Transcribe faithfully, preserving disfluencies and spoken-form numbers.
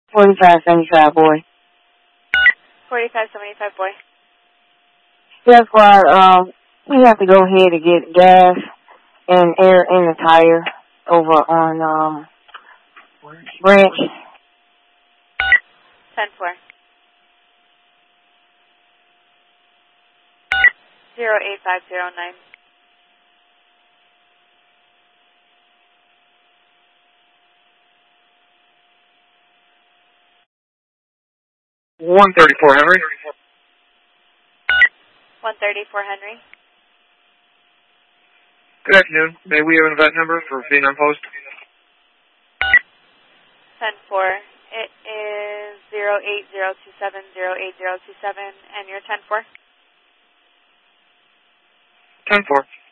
forty-five seventy-five, boy. forty-five seventy-five, boy. Yes, well, um, we have to go ahead and get gas and air in the tire over on, um, Branch. ten four. zero eight five zero nine. one thirty-four, Henry. one thirty-four, Henry. Good afternoon. May we have an event number for being on post? ten four. It is zero eight zero two seven zero eight zero two seven, and you're ten four? ten four.